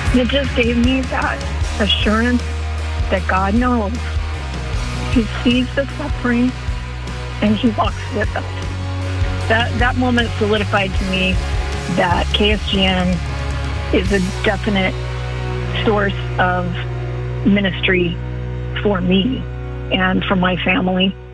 It just gave me that assurance that God knows. He sees the suffering and he walks with us. That moment solidified to me that KSGN is a definite source of ministry for me and for my family.